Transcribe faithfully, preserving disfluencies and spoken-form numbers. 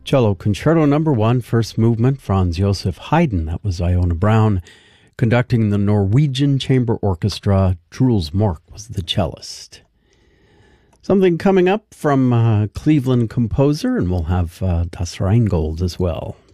Cello Concerto Number One, first movement, Franz Joseph Haydn. That was Iona Brown conducting the Norwegian Chamber Orchestra. Truls Mork was the cellist. Something coming up from uh, Cleveland composer, and we'll have uh, Das Rheingold as well.